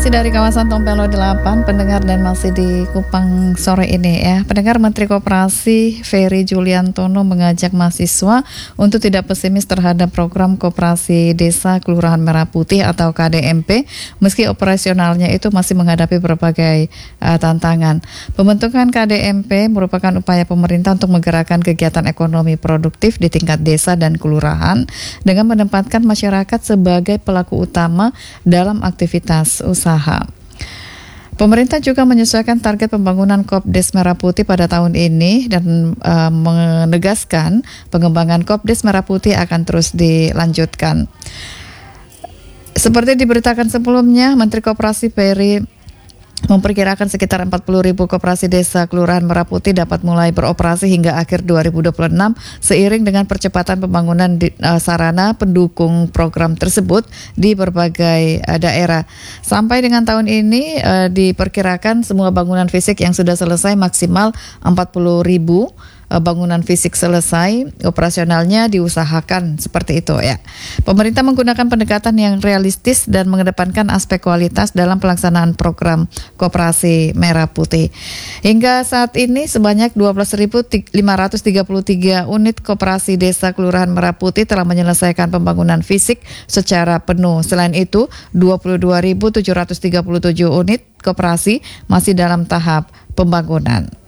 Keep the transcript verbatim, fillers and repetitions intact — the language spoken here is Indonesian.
Masih dari kawasan Tompelo delapan, pendengar, dan masih di Kupang sore ini ya. Pendengar, Menteri Koperasi Ferry Juliantono mengajak mahasiswa untuk tidak pesimis terhadap program Koperasi Desa Kelurahan Merah Putih atau K D M P meski operasionalnya itu masih menghadapi berbagai uh, tantangan. Pembentukan K D M P merupakan upaya pemerintah untuk menggerakkan kegiatan ekonomi produktif di tingkat desa dan kelurahan dengan menempatkan masyarakat sebagai pelaku utama dalam aktivitas usaha. Pemerintah juga menyesuaikan target pembangunan Kopdes Merah Putih pada tahun ini dan uh, menegaskan pengembangan Kopdes Merah Putih akan terus dilanjutkan. Seperti diberitakan sebelumnya, Menteri Koperasi Ferry memperkirakan sekitar empat puluh ribu koperasi desa Kelurahan Merah Putih dapat mulai beroperasi hingga akhir dua ribu dua puluh enam seiring dengan percepatan pembangunan di, uh, sarana pendukung program tersebut di berbagai uh, daerah. Sampai dengan tahun ini uh, diperkirakan semua bangunan fisik yang sudah selesai maksimal empat puluh ribu bangunan fisik selesai, operasionalnya diusahakan seperti itu ya. Pemerintah menggunakan pendekatan yang realistis dan mengedepankan aspek kualitas dalam pelaksanaan program Koperasi Merah Putih. Hingga saat ini sebanyak dua belas ribu lima ratus tiga puluh tiga unit koperasi desa Kelurahan Merah Putih telah menyelesaikan pembangunan fisik secara penuh. Selain itu, dua puluh dua ribu tujuh ratus tiga puluh tujuh unit koperasi masih dalam tahap pembangunan.